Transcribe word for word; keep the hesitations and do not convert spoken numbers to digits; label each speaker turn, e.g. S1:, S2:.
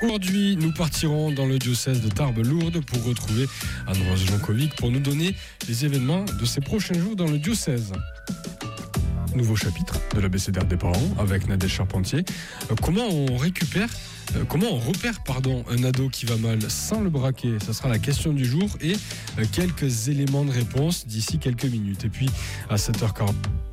S1: Aujourd'hui, nous partirons dans le diocèse de Tarbes-Lourdes pour retrouver Ambroise Jankovic pour nous donner les événements de ces prochains jours dans le diocèse. Nouveau chapitre de l'abécédaire des parents avec Nadège Charpentier. Euh, comment on récupère, euh, comment on repère pardon, un ado qui va mal sans le braquer? Ça sera la question du jour et euh, quelques éléments de réponse d'ici quelques minutes. Et puis à sept heures quarante.